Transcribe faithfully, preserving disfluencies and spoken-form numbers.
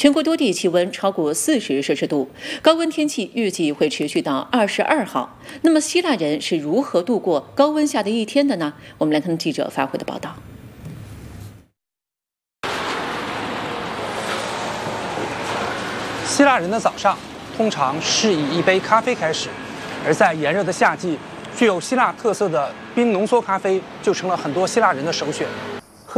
全国多地气温超过四十摄氏度，高温天气预计会持续到二十二号。那么，希腊人是如何度过高温下的一天的呢？我们来看记者发回的报道。 希腊人的早上通常是以一杯咖啡开始，而在炎热的夏季，具有希腊特色的冰浓缩咖啡就成了很多希腊人的首选。